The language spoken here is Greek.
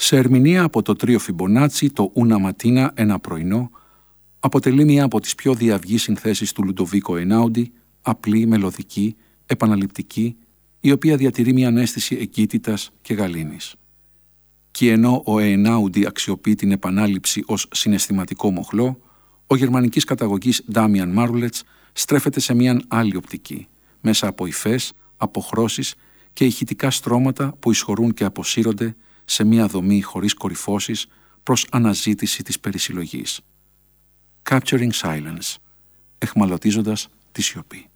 Σε ερμηνεία από το τρίο Φιμπονάτσι, το «Una Mattina», ένα πρωινό, αποτελεί μία από τις πιο διαυγείς συνθέσεις του Λουντοβίκο Εινάουντι, απλή, μελωδική, επαναληπτική, η οποία διατηρεί μια αίσθηση εγκύτητας και γαλήνης. Και ενώ ο Εινάουντι αξιοποιεί την επανάληψη ως συναισθηματικό μοχλό, ο γερμανικής καταγωγής Ντάμιαν Μάρουλετς στρέφεται σε μίαν άλλη οπτική, μέσα από υφές, αποχρώσεις και ηχητικά στρώματα που εισχωρούν και αποσύρονται σε μία δομή χωρίς κορυφώσεις προς αναζήτηση της περισυλλογής. Capturing silence, εχμαλωτίζοντας τη σιωπή.